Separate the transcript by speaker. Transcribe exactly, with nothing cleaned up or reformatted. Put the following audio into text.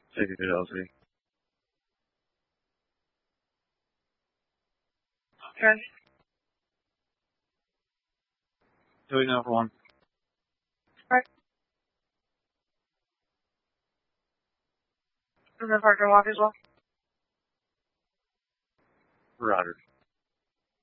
Speaker 1: Take it, Elsie.
Speaker 2: Okay.
Speaker 1: Doing number one.
Speaker 2: Right. And then Parker Walk as well.
Speaker 1: Roger.